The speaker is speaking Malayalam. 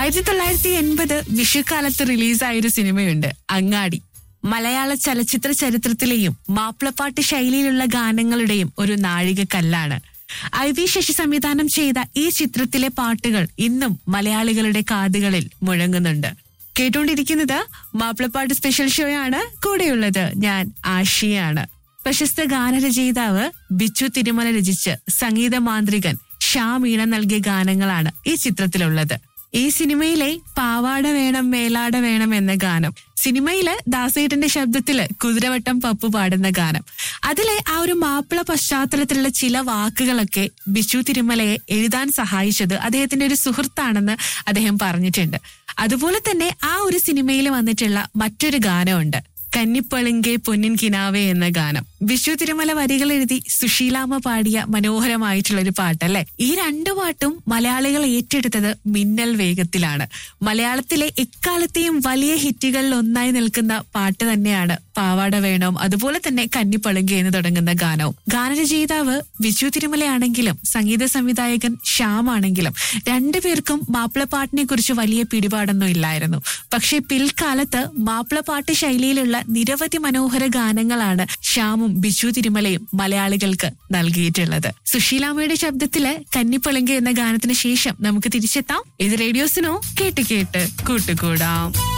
1980 വിഷുക്കാലത്ത് റിലീസായൊരു സിനിമയുണ്ട്, അങ്ങാടി. മലയാള ചലച്ചിത്ര ചരിത്രത്തിലെയും മാപ്പിളപ്പാട്ട് ശൈലിയിലുള്ള ഗാനങ്ങളുടെയും ഒരു നാഴികക്കല്ലാണ്. IV ശശി സംവിധാനം ചെയ്ത ഈ ചിത്രത്തിലെ പാട്ടുകൾ ഇന്നും മലയാളികളുടെ കാതുകളിൽ മുഴങ്ങുന്നുണ്ട്. കേട്ടുകൊണ്ടിരിക്കുന്നത് മാപ്പിളപ്പാട്ട് സ്പെഷ്യൽ ഷോയാണ്. കൂടെയുള്ളത് ഞാൻ ആഷിയാണ്. പ്രശസ്ത ഗാനരചയിതാവ് ബിച്ചു തിരുമല രചിച്ച് സംഗീത മാന്ത്രികൻ ശ്യാം ഈണം നൽകിയ ഗാനങ്ങളാണ് ഈ ചിത്രത്തിലുള്ളത്. ഈ സിനിമയിലെ പാവാട വേണം മേലാട വേണം എന്ന ഗാനം, സിനിമയില് ദാസേട്ടന്റെ ശബ്ദത്തില് കുതിരവട്ടം പപ്പു പാടുന്ന ഗാനം, അതിലെ ആ ഒരു മാപ്പിള പശ്ചാത്തലത്തിലുള്ള ചില വാക്കുകളൊക്കെ ബിച്ചു തിരുമലയെ എഴുതാൻ സഹായിച്ചത് അദ്ദേഹത്തിന്റെ ഒരു സുഹൃത്താണെന്ന് അദ്ദേഹം പറഞ്ഞിട്ടുണ്ട്. അതുപോലെ തന്നെ ആ ഒരു സിനിമയിൽ വന്നിട്ടുള്ള മറ്റൊരു ഗാനമുണ്ട്, കന്നിപ്പളുങ്കെ പൊന്നിൻ കിനാവേ എന്ന ഗാനം. ബിച്ചു തിരുമല വരികൾ എഴുതി സുശീലാമ്മ പാടിയ മനോഹരമായിട്ടുള്ള ഒരു പാട്ടല്ലേ. ഈ രണ്ടു പാട്ടും മലയാളികൾ ഏറ്റെടുത്തത് മിന്നൽ വേഗത്തിലാണ്. മലയാളത്തിലെ എക്കാലത്തെയും വലിയ ഹിറ്റുകളിൽ ഒന്നായി നിൽക്കുന്ന പാട്ട് തന്നെയാണ് പാവാട വേണം, അതുപോലെ തന്നെ കന്നിപ്പളുങ്കെ എന്ന് തുടങ്ങുന്ന ഗാനവും. ഗാനരചയിതാവ് ബിച്ചു തിരുമലയാണെങ്കിലും സംഗീത സംവിധായകൻ ശ്യാം ആണെങ്കിലും രണ്ടുപേർക്കും മാപ്പിളപ്പാട്ടിനെ കുറിച്ച് വലിയ പിടിപാടൊന്നും ഇല്ലായിരുന്നു. പക്ഷെ പിൽക്കാലത്ത് മാപ്പിളപ്പാട്ട് ശൈലിയിലുള്ള നിരവധി മനോഹര ഗാനങ്ങളാണ് ശ്യാമും ബിച്ചു തിരുമലയും മലയാളികൾക്ക് നൽകിയിട്ടുള്ളത്. സുശീലാമ്മയുടെ ശബ്ദത്തില് കന്നിപ്പളുങ്കെ എന്ന ഗാനത്തിന് ശേഷം നമുക്ക് തിരിച്ചെത്താം. ഇത് റേഡിയോസിനോ കേട്ട് കേട്ട് കൂട്ടുകൂടാം.